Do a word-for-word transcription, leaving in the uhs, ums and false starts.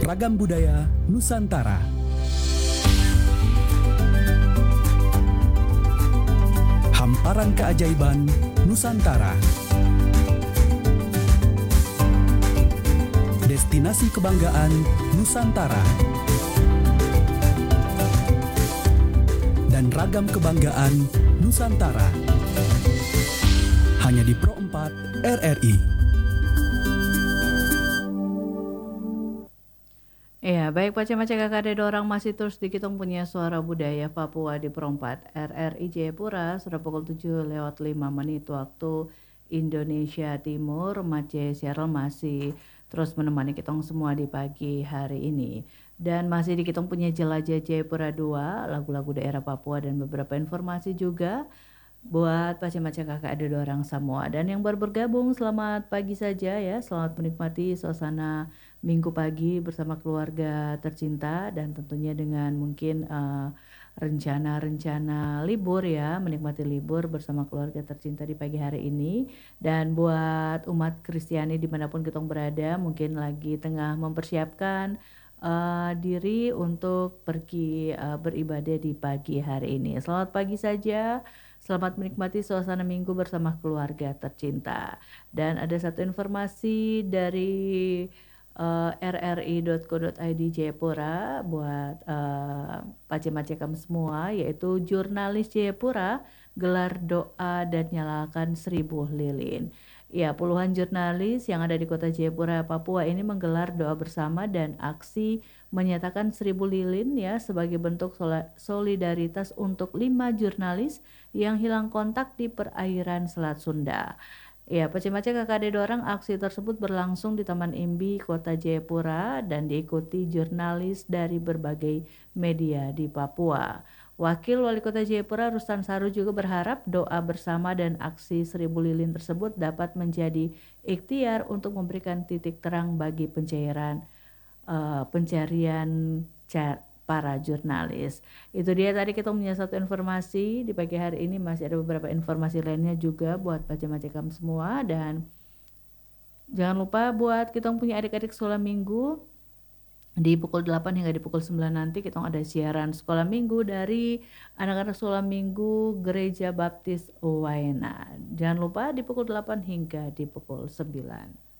Ragam budaya Nusantara. Hamparan keajaiban Nusantara. Destinasi kebanggaan Nusantara. Dan ragam kebanggaan Nusantara. Hanya di Pro empat R R I. Ya, baik Pace-Mace Kakak Dede orang masih terus di Kitong Punya Suara Budaya Papua di Pro empat R R I Jayapura. Sudah pukul tujuh lewat lima menit waktu Indonesia Timur. Mace Cheryl masih terus menemani Kitong semua di pagi hari ini. Dan masih di Kitong Punya Jelajah Jayapura dua, lagu-lagu daerah Papua dan beberapa informasi juga buat Pace-Mace Kakak Dede orang semua. Dan yang baru bergabung, selamat pagi saja ya. Selamat menikmati suasana Minggu pagi bersama keluarga tercinta dan tentunya dengan mungkin uh, rencana-rencana libur ya, menikmati libur bersama keluarga tercinta di pagi hari ini. Dan buat umat Kristiani dimanapun kita berada, mungkin lagi tengah mempersiapkan uh, diri untuk pergi uh, beribadah di pagi hari ini. Selamat pagi saja. Selamat menikmati suasana minggu bersama keluarga tercinta. Dan ada satu informasi dari Uh, r r i dot co dot i d Jayapura buat uh, Pace-Mace kamu semua, yaitu jurnalis Jayapura gelar doa dan nyalakan seribu lilin. Ya, puluhan jurnalis yang ada di kota Jayapura, Papua ini menggelar doa bersama dan aksi menyatakan seribu lilin ya sebagai bentuk solidaritas untuk lima jurnalis yang hilang kontak di perairan Selat Sunda. Ya, Pace-Mace Kakak Dede orang, aksi tersebut berlangsung di Taman Imbi, Kota Jayapura dan diikuti jurnalis dari berbagai media di Papua. Wakil Wali Kota Jayapura Rustan Saru juga berharap doa bersama dan aksi seribu lilin tersebut dapat menjadi ikhtiar untuk memberikan titik terang bagi pencairan uh, pencarian car- para jurnalis. Itu dia tadi kita punya satu informasi di pagi hari ini. Masih ada beberapa informasi lainnya juga buat Pace-Mace kamu semua. Dan jangan lupa buat kita punya adik-adik sekolah minggu di pukul delapan hingga di pukul sembilan nanti kita ada siaran sekolah minggu dari anak-anak sekolah minggu Gereja Baptis Waena. Jangan lupa di pukul delapan hingga di pukul sembilan.